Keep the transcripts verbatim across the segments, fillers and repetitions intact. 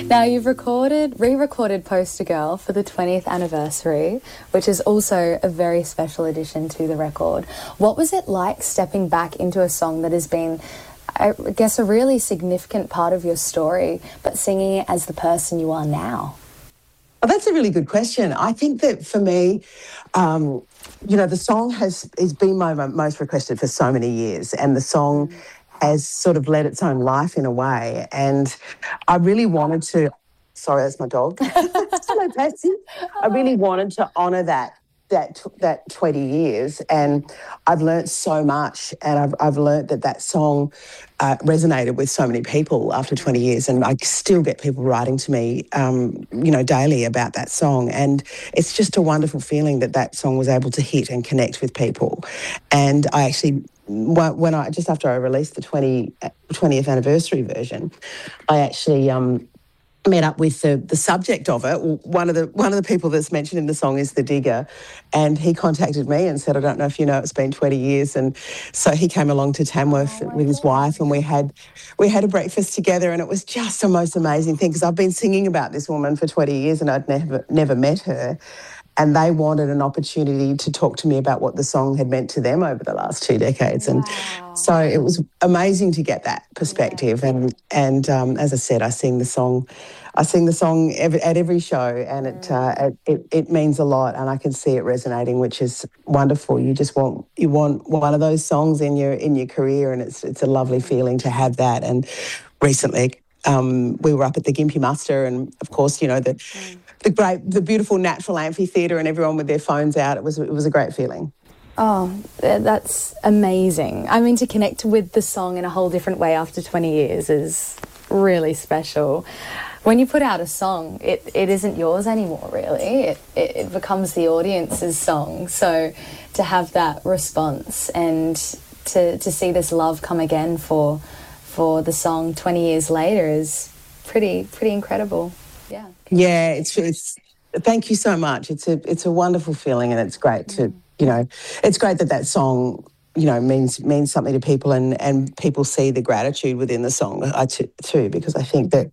Now, you've recorded, re-recorded Poster Girl for the twentieth anniversary, which is also a very special addition to the record. What was it like stepping back into a song that has been, I guess, a really significant part of your story, but singing it as the person you are now? Oh, that's a really good question. I think that for me, um, you know, the song has, has been my most requested for so many years, and the song mm. has sort of led its own life in a way. And I really wanted to, sorry, that's my dog. Hello, Patsy. I really wanted to honour that that that twenty years, and I've learnt so much, and I've I've learnt that that song uh, resonated with so many people after twenty years, and I still get people writing to me, um, you know, daily about that song, and it's just a wonderful feeling that that song was able to hit and connect with people. And I actually, when I just after I released the twentieth anniversary version, I actually um, met up with the, the subject of it. One of the one of the people that's mentioned in the song is the Digger, and he contacted me and said, I don't know if you know, it's been twenty years. And so he came along to Tamworth oh with his God. wife, and we had we had a breakfast together, and it was just the most amazing thing, because I've been singing about this woman for twenty years and I'd never never met her. And they wanted an opportunity to talk to me about what the song had meant to them over the last two decades. And wow. so it was amazing to get that perspective. Yeah. And, and um, as I said, I sing the song I sing the song every, at every show, and it, uh, it it means a lot, and I can see it resonating, which is wonderful. You just want you want one of those songs in your in your career, and it's it's a lovely feeling to have that. And recently um, we were up at the Gympie Muster, and of course, you know, the mm. the great, the beautiful natural amphitheatre, and everyone with their phones out. It was it was a great feeling. Oh, that's amazing. I mean, to connect with the song in a whole different way after twenty years is really special. When you put out a song, it, it isn't yours anymore, really. It, it, it becomes the audience's song. So to have that response and to, to see this love come again for for the song twenty years later is pretty pretty incredible. Yeah. Yeah, it's it's. Thank you so much. It's a it's a wonderful feeling, and it's great to you know, it's great that that song you know means means something to people, and and people see the gratitude within the song uh, too, too, because I think that.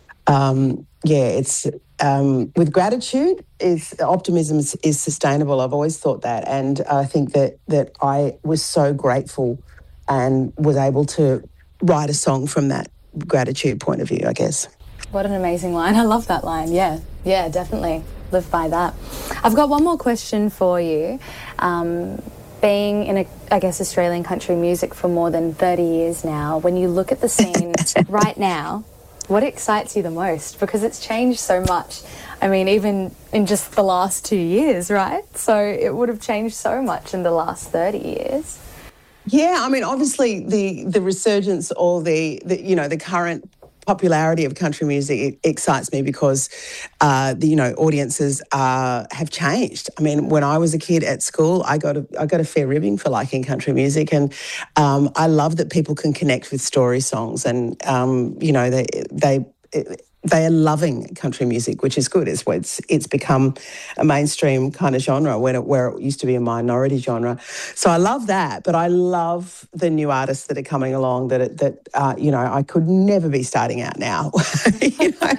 Um, yeah, it's um, with gratitude is optimism is, is sustainable. I've always thought that, and I think that that I was so grateful and was able to write a song from that gratitude point of view, I guess. What an amazing line. I love that line. Yeah, yeah, definitely live by that. I've got one more question for you. Um, being in, a, I guess, Australian country music for more than thirty years now, when you look at the scene right now, what excites you the most? Because it's changed so much. I mean, even in just the last two years, right? So it would have changed so much in the last thirty years. Yeah, I mean, obviously the the resurgence or the, the you know, the current popularity of country music excites me because, uh, the, you know, audiences uh, have changed. I mean, when I was a kid at school, I got a, I got a fair ribbing for liking country music, and um, I love that people can connect with story songs, and um, you know, they they. They are loving country music, which is good. It's it's it's become a mainstream kind of genre when it, where it used to be a minority genre. So I love that, but I love the new artists that are coming along. That that uh, you know, I could never be starting out now. you know,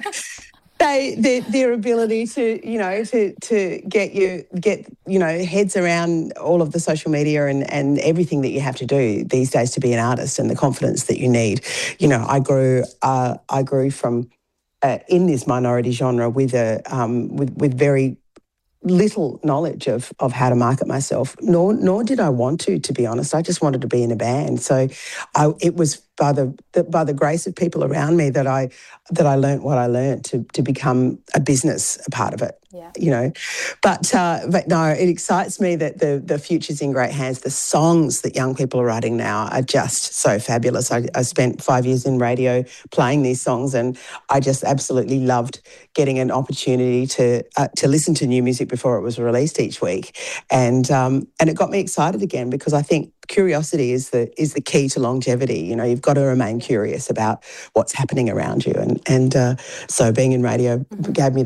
they their, their ability to you know to to get you get you know heads around all of the social media and and everything that you have to do these days to be an artist, and the confidence that you need. You know, I grew uh, I grew from. Uh, in this minority genre with a um, with with very little knowledge of of how to market myself. Nor nor did I want to, to be honest. I just wanted to be in a band. So, I it was by the, the by the grace of people around me that I that I learnt what I learnt to to become a business a part of it. Yeah. You know, but uh, but no, it excites me that the the future's in great hands. The songs that young people are writing now are just so fabulous. I, I spent five years in radio playing these songs, and I just absolutely loved getting an opportunity to uh, to listen to new music before it was released each week, and um, and it got me excited again, because I think curiosity is the is the key to longevity. You know, you've got to remain curious about what's happening around you, and and uh, so being in radio mm-hmm. gave me that.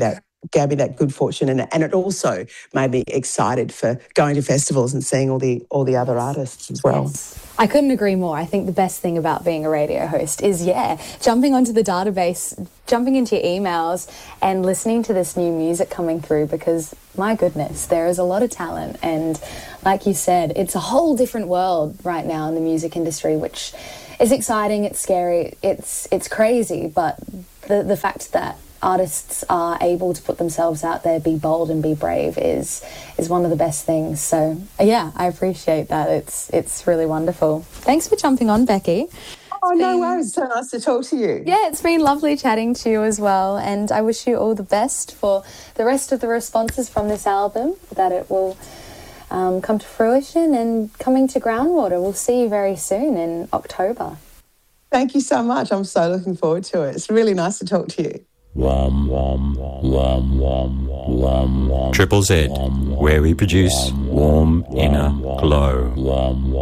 gave me that good fortune, and and it also made me excited for going to festivals and seeing all the all the other artists as well. Yes. I couldn't agree more. I think the best thing about being a radio host is, yeah, jumping onto the database, jumping into your emails and listening to this new music coming through, because, my goodness, there is a lot of talent. And like you said, it's a whole different world right now in the music industry, which is exciting, it's scary, it's it's crazy. But the, the fact that artists are able to put themselves out there, be bold and be brave is is one of the best things. So yeah, I appreciate that. It's it's really wonderful. Thanks for jumping on, Becky. Oh, been, no worries. So nice to talk to you. Yeah, it's been lovely chatting to you as well, and I wish you all the best for the rest of the responses from this album, that it will um, come to fruition and coming to Groundwater. We'll see you very soon in October. Thank you so much. I'm so looking forward to it. It's really nice to talk to you. Wom, wom, wom, wom, wom, wom. Triple Z, where we produce warm inner glow.